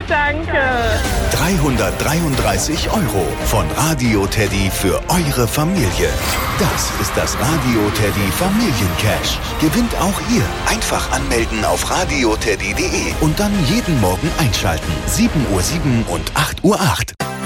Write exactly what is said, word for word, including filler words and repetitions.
danke. dreihundertdreiunddreißig Euro von Radio Teddy für eure Familie. Das ist das Radio Teddy Familiencash. Gewinnt auch ihr. Einfach anmelden auf radioteddy punkt de und dann jeden Morgen einschalten. sieben Uhr sieben und acht Uhr acht.